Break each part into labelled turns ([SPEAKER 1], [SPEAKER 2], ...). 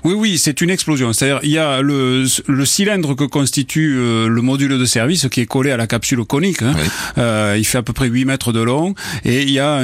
[SPEAKER 1] Oui, c'est une explosion. C'est-à-dire, il y a le cylindre que constitue le module de service qui est collé à la capsule conique. Hein. Oui. Il fait à peu près 8 mètres de long et il y a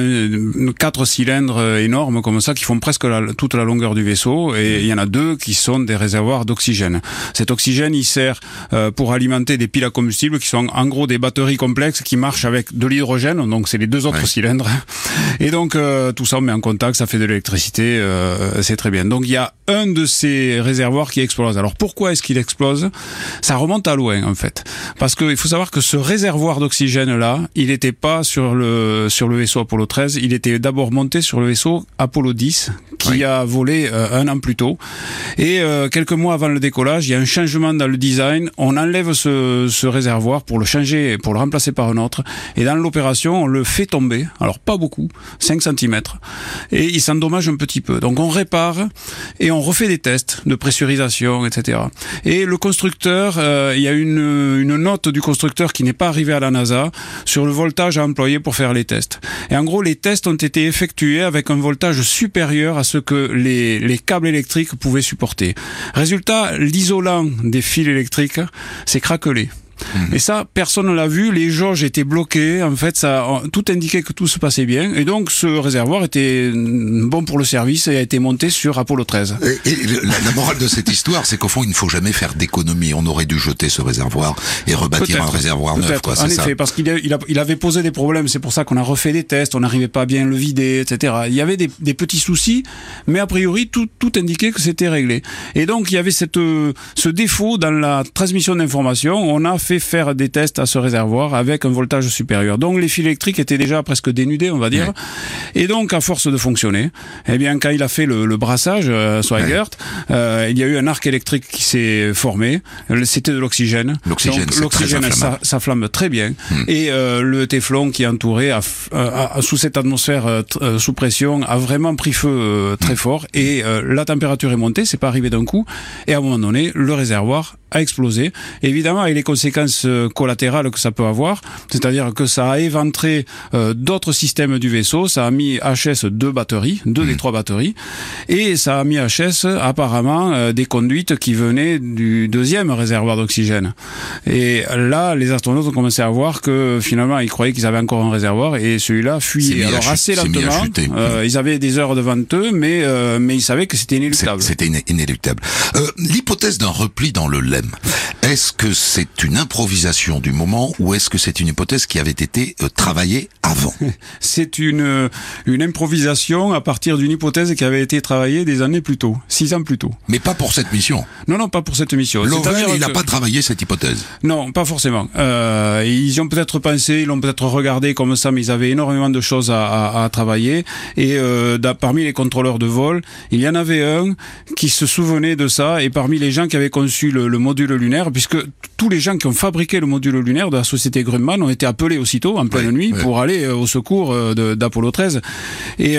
[SPEAKER 1] 4 cylindres énormes comme ça qui font presque toute la longueur du vaisseau et il y en a 2 qui sont des réservoirs d'oxygène. Cet oxygène, il sert pour alimenter des piles à combustible qui sont en gros des batteries complexes qui marchent avec de l'hydrogène, donc c'est les 2 autres cylindres. Et donc tout ça on met en contact, ça fait de l'électricité, c'est très bien. Donc il y a un de ces réservoirs qui explose. Alors pourquoi est-ce qu'il explose ? Ça remonte à loin en fait. Parce qu'il faut savoir que ce réservoir d'oxygène là, il n'était pas sur le vaisseau Apollo 13, il était d'abord monté sur le vaisseau Apollo 10 qui a volé un an plus tôt. Et quelques mois avant le décollage, il y a un changement dans le design, on enlève ce réservoir pour le changer, pour le remplacer par un autre. Et dans l'opération, on le fait tomber, alors pas beaucoup, 5 cm. Et il s'endommage un petit peu. Donc on répare et on refait des tests de pressurisation, etc. Et le constructeur, il y a une note du constructeur qui n'est pas arrivée à la NASA sur le voltage à employer pour faire les tests. Et en gros, les tests ont été effectués avec un voltage supérieur à ce que les câbles électriques pouvaient supporter. Résultat, l'isolant des fils électriques s'est craquelé. Et ça, personne ne l'a vu, les jauges étaient bloquées, en fait, tout indiquait que tout se passait bien, et donc ce réservoir était bon pour le service et a été monté sur Apollo 13.
[SPEAKER 2] Et la morale de cette histoire, c'est qu'au fond, il ne faut jamais faire d'économie. On aurait dû jeter ce réservoir et rebâtir un réservoir neuf, quoi,
[SPEAKER 1] en effet, parce qu'il avait posé des problèmes, c'est pour ça qu'on a refait des tests, on n'arrivait pas à bien le vider, etc. Il y avait des petits soucis, mais a priori, tout indiquait que c'était réglé. Et donc, il y avait ce défaut dans la transmission d'informations, on a fait faire des tests à ce réservoir avec un voltage supérieur. Donc les fils électriques étaient déjà presque dénudés, on va dire. Et donc à force de fonctionner, eh bien quand il a fait le brassage, Swigert, il y a eu un arc électrique qui s'est formé. C'était de l'oxygène. L'oxygène ça flamme très bien. Et le téflon qui entourait sous cette atmosphère sous pression a vraiment pris feu très fort. Et la température est montée, c'est pas arrivé d'un coup. Et à un moment donné, le réservoir a explosé. Évidemment, avec les conséquences collatérales que ça peut avoir, c'est-à-dire que ça a éventré d'autres systèmes du vaisseau, ça a mis HS 2 batteries, 2 des 3 batteries, et ça a mis HS apparemment des conduites qui venaient du 2e réservoir d'oxygène. Et là, les astronautes ont commencé à voir que finalement, ils croyaient qu'ils avaient encore un réservoir, et celui-là fuyait. Alors assez lentement, ils avaient des heures devant eux, mais ils savaient que c'était inéluctable.
[SPEAKER 2] C'était inéluctable. L'hypothèse d'un repli dans le LEM, est-ce que c'est une improvisation du moment ou est-ce que c'est une hypothèse qui avait été travaillée avant ?
[SPEAKER 1] C'est une improvisation à partir d'une hypothèse qui avait été travaillée des années plus tôt, 6 ans plus tôt.
[SPEAKER 2] Mais pas pour cette mission.
[SPEAKER 1] Non, pas pour cette mission.
[SPEAKER 2] Lovell, il n'a pas travaillé cette hypothèse.
[SPEAKER 1] Non, pas forcément. Ils y ont peut-être pensé, ils l'ont peut-être regardé comme ça, mais ils avaient énormément de choses à travailler. Et parmi les contrôleurs de vol, il y en avait un qui se souvenait de ça. Et parmi les gens qui avaient conçu le module lunaire, puisque tous les gens qui ont fabriqué le module lunaire de la société Grumman ont été appelés aussitôt, en pleine nuit, pour aller au secours d'Apollo 13. Et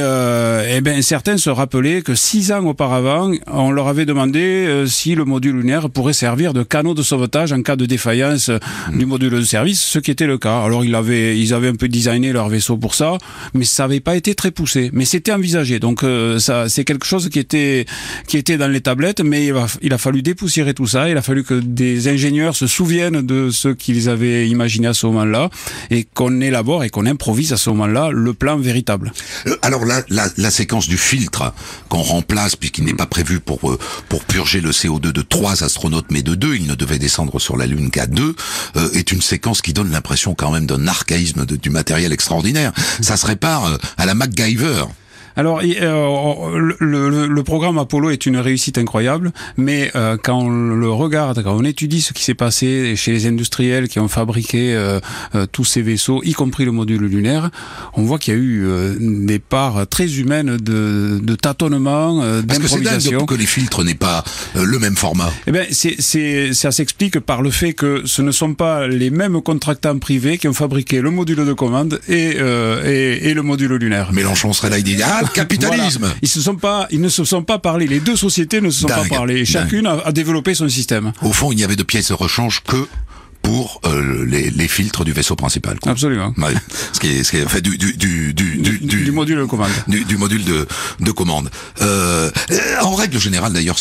[SPEAKER 1] ben certains se rappelaient que 6 ans auparavant, on leur avait demandé si le module lunaire pourrait servir de canot de sauvetage en cas de défaillance du module de service, ce qui était le cas. Alors ils avaient un peu designé leur vaisseau pour ça, mais ça n'avait pas été très poussé. Mais c'était envisagé. Donc ça, c'est quelque chose qui était dans les tablettes, mais il a fallu dépoussiérer tout ça. Il a fallu que des ingénieurs se souviennent de ce qu'ils avaient imaginé à ce moment-là et qu'on élabore et qu'on improvise à ce moment-là le plan véritable.
[SPEAKER 2] Alors la séquence du filtre qu'on remplace, puisqu'il n'est pas prévu pour purger le CO2 de 3 astronautes mais de 2, il ne devait descendre sur la Lune qu'à 2, est une séquence qui donne l'impression quand même d'un archaïsme du matériel extraordinaire. Ça se répare à la MacGyver.
[SPEAKER 1] Alors, le programme Apollo est une réussite incroyable, mais quand on le regarde, quand on étudie ce qui s'est passé chez les industriels qui ont fabriqué tous ces vaisseaux, y compris le module lunaire, on voit qu'il y a eu des parts très humaines de tâtonnement, d'improvisation.
[SPEAKER 2] Parce que c'est dingue que les filtres n'aient pas le même format.
[SPEAKER 1] Eh ben, ça s'explique par le fait que ce ne sont pas les mêmes contractants privés qui ont fabriqué le module de commande et le module lunaire.
[SPEAKER 2] Mélenchon serait là, il dit le capitalisme.
[SPEAKER 1] Voilà. Ils ne se sont pas parlé. Les 2 sociétés ne se sont pas parlé. Chacune a développé son système.
[SPEAKER 2] Au fond, il n'y avait de pièces de rechange que pour les filtres du vaisseau principal, quoi.
[SPEAKER 1] Absolument.
[SPEAKER 2] Ouais. Ce qui est fait
[SPEAKER 1] du module de commande.
[SPEAKER 2] Du module de commande. En règle générale, d'ailleurs,